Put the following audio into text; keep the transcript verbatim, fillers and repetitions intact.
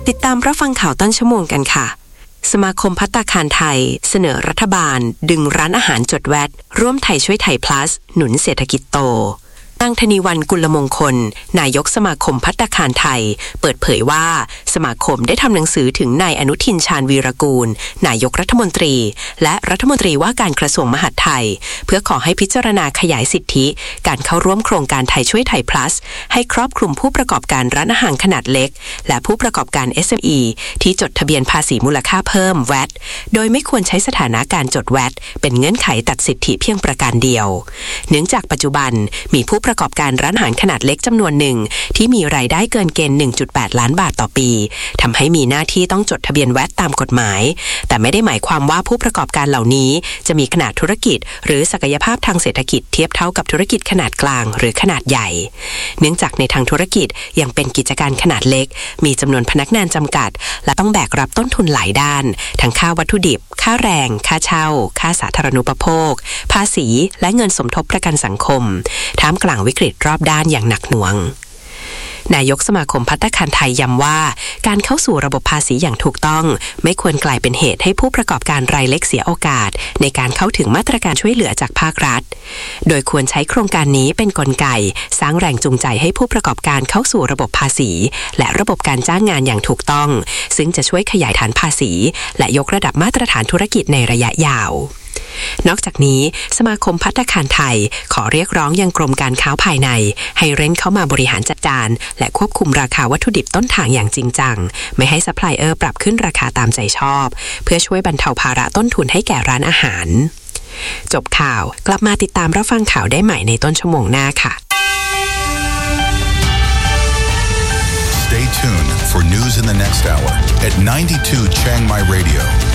ติดตามรับฟังข่าวต้นชั่วโมงกันค่ะสมาคมภัตตาคารไทยเสนอรัฐบาลดึงร้านอาหารจดแวตร่วมไทยช่วยไทย plus หนุนเศรษฐกิจโตนางธนีวรรณกุลมงคลนายกสมาคมภัตตาคารไทยเปิดเผยว่าสมาคมได้ทำหนังสือถึงนายอนุทินชาญวีรกูลนายกรัฐมนตรีและรัฐมนตรีว่าการกระทรวงมหาดไทยเพื่อขอให้พิจารณาขยายสิทธิการเข้าร่วมโครงการไทยช่วยไทย plus ให้ครอบคลุมผู้ประกอบการร้านอาหารขนาดเล็กและผู้ประกอบการ เอส เอ็ม อี ที่จดทะเบียนภาษีมูลค่าเพิ่ม แวต โดยไม่ควรใช้สถานะการจด แวต เป็นเงื่อนไขตัดสิทธิเพียงประการเดียวเนื่องจากปัจจุบันมีผู้ประกอบการร้านอาหารขนาดเล็กจำนวนหนึ่งที่มีรายได้เกินเกณฑ์ หนึ่งจุดแปด ล้านบาทต่อปีทำให้มีหน้าที่ต้องจดทะเบียน แวต ตามกฎหมายแต่ไม่ได้หมายความว่าผู้ประกอบการเหล่านี้จะมีขนาดธุรกิจหรือศักยภาพทางเศรษฐกิจเทียบเท่ากับธุรกิจขนาดกลางหรือขนาดใหญ่เนื่องจากในทางธุรกิจยังเป็นกิจการขนาดเล็กมีจำนวนพนักงานจำกัดและต้องแบกรับต้นทุนหลายด้านทั้งค่าวัตถุดิบค่าแรงค่าเช่าค่าสาธารณูปโภคภาษีและเงินสมทบประกันสังคมท่ามกลางวิกฤตรอบด้านอย่างหนักหน่วงนายกสมาคมภัตตาคารไทยย้ำว่าการเข้าสู่ระบบภาษีอย่างถูกต้องไม่ควรกลายเป็นเหตุให้ผู้ประกอบการรายเล็กเสียโอกาสในการเข้าถึงมาตรการช่วยเหลือจากภาครัฐโดยควรใช้โครงการนี้เป็นกลไกสร้างแรงจูงใจให้ผู้ประกอบการเข้าสู่ระบบภาษีและระบบการจ้างงานอย่างถูกต้องซึ่งจะช่วยขยายฐานภาษีและยกระดับมาตรฐานธุรกิจในระยะยาวนอกจากนี้สมาคมภัตตาคารไทยขอเรียกร้องยังกรมการค้าภายในให้เร่งเข้ามาบริหารจัดการและควบคุมราคาวัตถุดิบต้นทางอย่างจริงจังไม่ให้ซัพพลายเออร์ปรับขึ้นราคาตามใจชอบเพื่อช่วยบรรเทาภาระต้นทุนให้แก่ร้านอาหารจบข่าวกลับมาติดตามรับฟังข่าวได้ใหม่ในต้นชั่วโมงหน้าค่ะ Stay tuned for news in the next hour at ninety-two Chiang Mai Radio